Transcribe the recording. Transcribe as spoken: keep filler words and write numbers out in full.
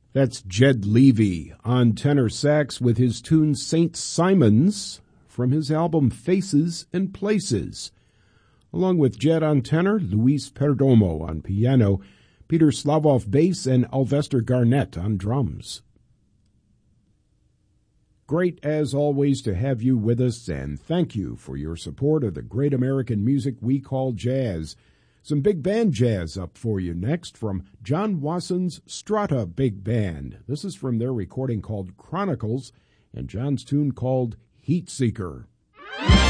That's Jed Levy on tenor sax with his tune Saint Simons from his album Faces and Places. Along with Jed on tenor, Luis Perdomo on piano, Peter Slavoff bass, and Alvester Garnett on drums. Great as always to have you with us, and thank you for your support of the great American music we call jazz. Some big band jazz up for you next from John Wasson's Strata Big Band. This is from their recording called Chronicles and John's tune called Heat Seeker.